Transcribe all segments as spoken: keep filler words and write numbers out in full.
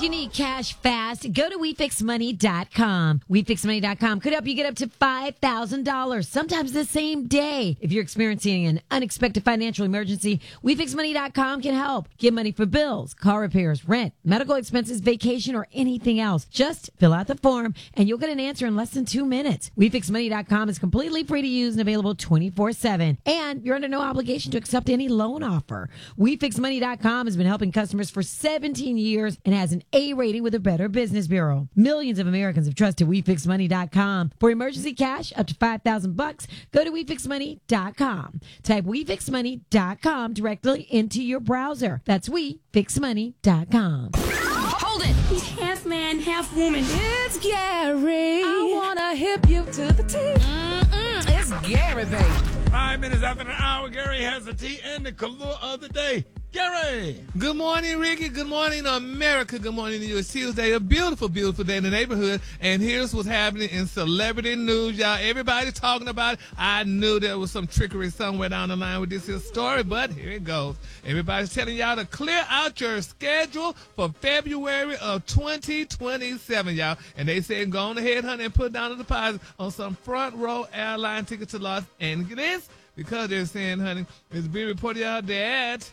you need cash fast, go to we fix money dot com. we fix money dot com could help you get up to five thousand dollars, sometimes the same day. If you're experiencing an unexpected financial emergency, we fix money dot com can help. Get money for bills, car repairs, rent, medical expenses, vacation, or anything else. Just fill out the form and you'll get an answer in less than two minutes. we fix money dot com is completely free to use and available twenty-four seven. And you're under no obligation to accept any loan offer. we fix money dot com has been helping customers for seventeen years and has an A rating with the Better Business Bureau. Millions of Americans have trusted we fix money dot com. For emergency cash up to five thousand bucks, go to we fix money dot com. Type we fix money dot com directly into your browser. That's we fix money dot com. Hold it! He's half man, half woman. It's Gary. I wanna hip you to the T. Mm-mm, it's Gary, baby. Five minutes after the hour, Gary has the tea and the color of the day. Gary! Good morning, Ricky. Good morning, America. Good morning to you. It's Tuesday, a beautiful, beautiful day in the neighborhood. And here's what's happening in celebrity news, y'all. Everybody's talking about it. I knew there was some trickery somewhere down the line with this here story, but here it goes. Everybody's telling y'all to clear out your schedule for February of twenty twenty-seven, y'all. And they said go on ahead, honey, and put down a deposit on some front row airline tickets to Los Angeles, because they're saying, honey, it's being reported out that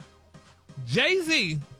Jay-Z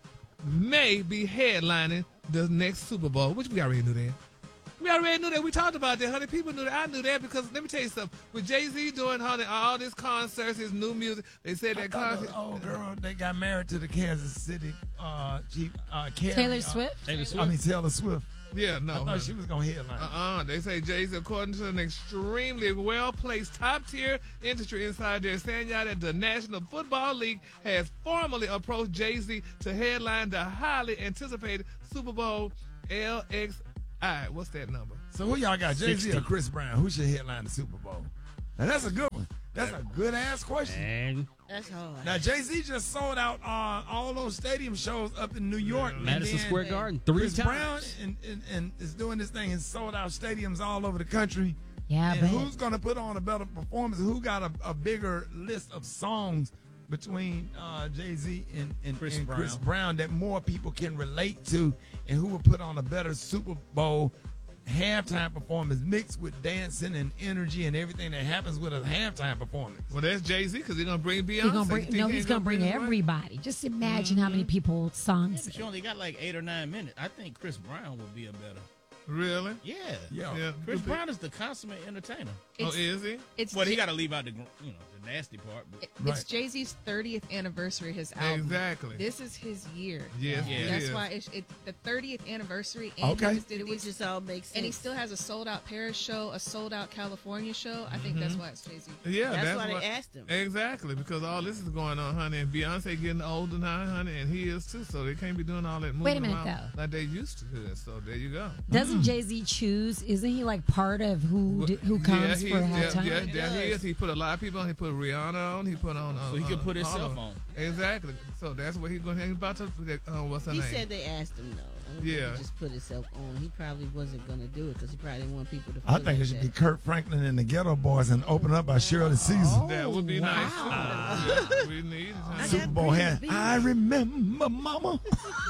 may be headlining the next Super Bowl, which we already knew that. We already knew that. We talked about that, honey. People knew that. I knew that because let me tell you something. With Jay-Z doing, honey, all this concerts, his new music, they said that concert. Oh, girl, they got married to the Kansas City uh, chief. Uh, Carrie, Taylor uh, Swift? Taylor Swift. I mean, Taylor Swift. Yeah, no. I thought honey. she was going to headline. Uh-uh. They say Jay-Z, according to an extremely well-placed top-tier industry insider, they're saying y'all that the National Football League has formally approached Jay-Z to headline the highly anticipated Super Bowl L X I. What's that number? So who y'all got, Jay-Z or Chris Brown? Who should headline the Super Bowl? Now, that's a good one. That's a good-ass question. And That's hard. Now, Jay-Z just sold out uh, all those stadium shows up in New York. and Madison then Square Garden three Chris times. Brown and, and, and is doing this thing and sold out stadiums all over the country. Yeah, and but who's going to put on a better performance? Who got a, a bigger list of songs between uh, Jay-Z and, and, Chris and Chris Brown. Brown that more people can relate to, and who will put on a better Super Bowl halftime performance mixed with dancing and energy and everything that happens with a halftime performance? Well, that's Jay-Z because they're going to bring Beyonce. he's gonna You bring, think no, he he's ain't gonna bring his wife? everybody. Just imagine how many people songs. But you only got like eight or nine minutes. I think Chris Brown would be a better. Really? Yeah. Yeah. Yeah. Chris Brown is the consummate entertainer. Oh, is he? It's Well, he J- got to leave out the gr- you know the nasty part. But it- Right. It's Jay-Z's thirtieth anniversary. His album. Exactly. This is his year. Yes, Yeah. it That's is. why it's, it's the thirtieth anniversary. And Okay. He just did It these- just all makes sense. and he still has a sold out Paris show, a sold out California show. I think that's why it's Jay-Z. Yeah, That's, that's, why what, they asked him. Exactly, because all this is going on, honey, and Beyonce getting older now, honey, and he is too, so they can't be doing all that moving Wait a minute, around though. like they used to do. So there you go. Doesn't Jay Z choose? Isn't he like part of who d- who comes yeah, for he, halftime? Yeah, yeah, yeah, he does. is. He put a lot of people on. He put Rihanna on. He put on. Uh, So he could uh, put all himself of them. on. Exactly. So that's what he's going to. He's about to. Uh, what's her He name? said they asked him though. I don't think Yeah. He just put himself on. He probably wasn't going to do it because he probably didn't want people to. Feel I think like it should that. be Kurt Franklin and the Ghetto Boys and open up by Shirley Caesar. That would be nice. Yeah, we need it. I honey. Super got Bowl green hand. beans. I remember, Mama.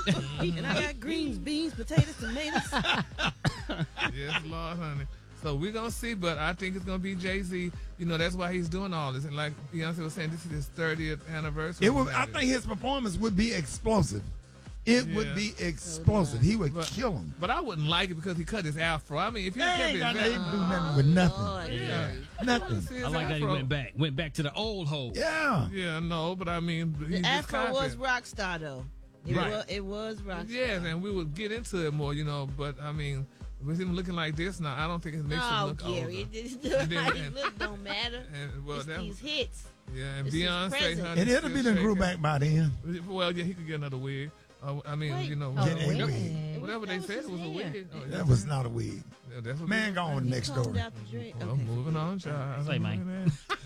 And I got greens, beans, potatoes, tomatoes. Yes, Lord, honey. So we're going to see, but I think it's going to be Jay-Z. You know, that's why he's doing all this. And like Beyonce was saying, this is his thirtieth anniversary. It would. I think his performance would be explosive. It Yeah. would be explosive. He would But- kill him. But I wouldn't like it because he cut his afro. I mean, if he He kept ain't his got afro- nothing to do nothing with nothing. Lord, Yeah. Gary. Nothing. See his I like that he afro. went back, went back to the old hole. Yeah. Yeah, no, but I mean, he The just Afro was copied. rock star though. It Right. was. It was rock star. Yes, and we would get into it more, you know. But I mean, with him looking like this now, I don't think it makes him Oh, look Gary, older. it didn't And then- how he and- look don't matter. And well, It's that, these hits. yeah, and it's his Beyonce, present. honey, And it'll still be the grew shaking. back by then. Well, yeah, he could get another wig. Uh, I mean, Wait. you know, Oh, Get a whatever, wig. whatever they That was said his it was a hair. wig. Oh, yeah. That was not a wig. Yeah, that's what Man, go on to the next Combed story. out the dread. Well, Okay. moving on, child. Say, man.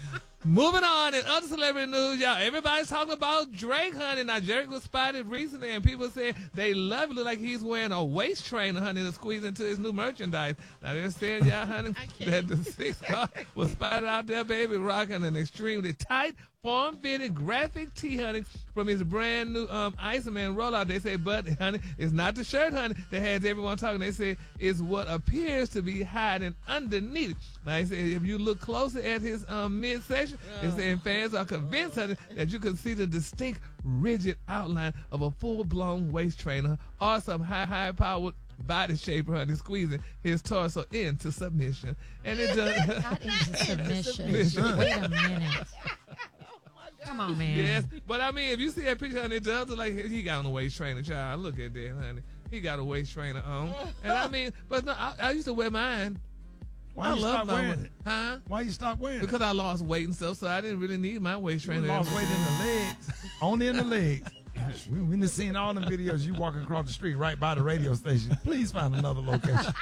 Moving on in other celebrity news, y'all. Everybody's talking about Drake, honey. Now, Drake was spotted recently, and people say they love it. Look like he's wearing a waist trainer, honey, to squeeze into his new merchandise. Now, they're saying, y'all, honey, that the six car was spotted out there, baby, rocking an extremely tight, form-fitted graphic tee, honey, from his brand new um, Iceman rollout. They say, but, honey, it's not the shirt, honey, that has everyone talking. They say it's what appears to be hiding underneath. Now, they say if you look closer at his um, midsection, they say fans are convinced, honey, that you can see the distinct, rigid outline of a full-blown waist trainer or some high, high-powered body shaper, honey, squeezing his torso into submission. And it does. Not into submission. Wait a minute. Come on, man. Yes, but I mean, if you see that picture, honey, it does look like he got on a waist trainer, child. Look at that, honey. He got a waist trainer on. And I mean, but no, I, I used to wear mine. Why I you love stop wearing mine. it? Huh? Why you stop wearing it? Because I lost weight and stuff, so I didn't really need my waist You trainer. lost weight in the legs, only in the legs. We, we done seen all the videos you walking across the street right by the radio station. Please find another location.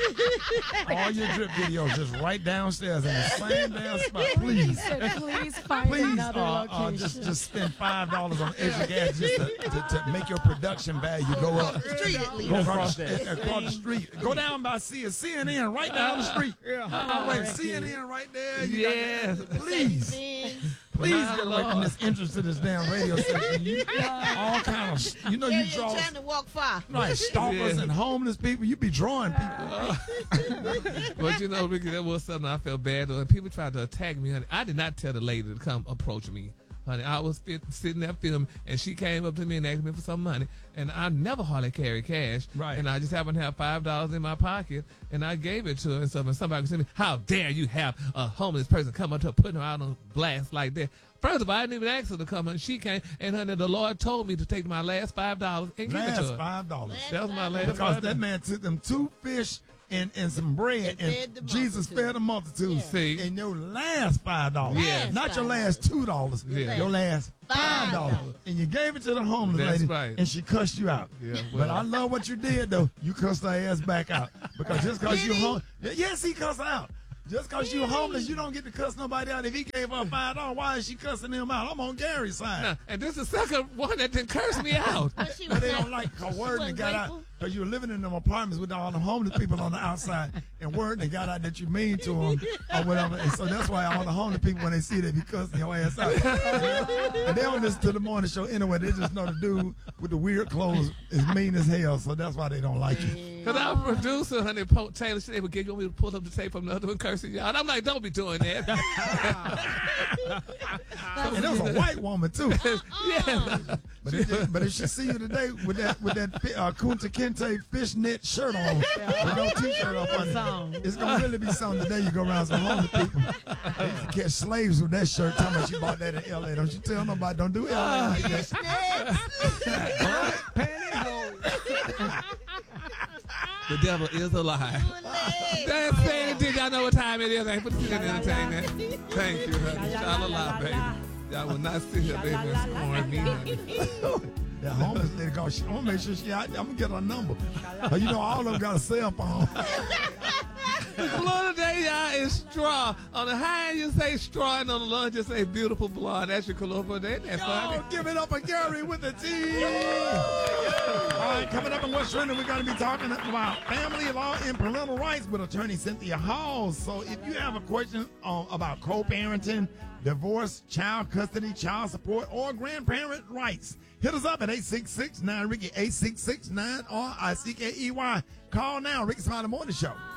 All your drip videos just right downstairs in the same damn spot. Please, Please find please, another uh, location. uh, just just spend five dollars on extra gas just to, to, to make your production value go up. Street at least. Go across, the, across the street. Go down by C- C N N right down the street. Oh, wait, C N N right there. You got Yes. that. Please. Please get away from this interest in this damn radio station. You, all kind of, you know, you draw trying to walk far. right stalkers Yeah. and homeless people. You be drawing people. But you know, Ricky, that was something I felt bad when people tried to attack me, honey. I did not tell the lady to come approach me. Honey, I was fit, sitting there filming, and she came up to me and asked me for some money. And I never hardly carry cash. Right. And I just happened to have five dollars in my pocket, and I gave it to her. And so when somebody said to me, how dare you have a homeless person come up to her, putting her out on blast like that? First of all, I didn't even ask her to come, and she came. And honey, the Lord told me to take my last five dollars and give it to Last her. five dollars. That was my last Because five that dollars. man took them two fish and, and some bread, And fed and the Jesus multitude. fed the multitude. See? And your last five dollars, Yes. not your last two dollars, Yeah. your last five dollars, and you gave it to the homeless That's lady, right. and she cussed you out. Yeah, but well. I love what you did though. You cussed her ass back out because just because you home, yes, he cussed her out. Just because you homeless, you don't get to cuss nobody out. If he gave her five dollars, why is she cussing him out? I'm on Gary's side. Now, and this is the second one that didn't curse me out. But she But was they not- don't like her word and wasn't got out grateful? because you were living in them apartments with all the homeless people on the outside, and word and got out that you mean to them or whatever. And so that's why all the homeless people, when they see that, be cussing your ass out. And they don't listen to the morning show anyway. They just know the dude with the weird clothes is mean as hell, so that's why they don't like you. Because our producer, honey, Po- Taylor, she would get you want me to pull up the tape from the other one cursing y'all. And I'm like, don't be doing that. And it was a white woman too. Yeah. But, it, but if she see you today with that with that fi- uh, Kunta Kinte fishnet shirt on, with no t-shirt up on, it's gonna really be something today. You go around some homeless people, they used to catch slaves with that shirt. Talking about you bought that in L A. Don't you tell nobody. Don't do L A like that. The devil is a lie. That's saying, did y'all know what time it is? I ain't put it in entertainment. Thank you, honey. Y'all a lie, baby. Y'all will not sit here, baby, and scorn me, honey. That homeless lady, go, she, I'm gonna make sure she. I, I'm gonna get her number. Uh, you know, all of them got a cell phone. The blonde today, y'all, is straw. On the high end, you say straw, and on the low end, you say beautiful blonde. That's your color for today. That's funny. Yo, give it up for Gary with the T. All right, coming up in What's Trending, we're going to be talking about family law and parental rights with attorney Cynthia Hall. So if you have a question uh, about co-parenting, divorce, child custody, child support, or grandparent rights, hit us up at eight six six nine Ricky, eight six six nine R I C K E Y. Call now, Ricky Smiley Morning Show.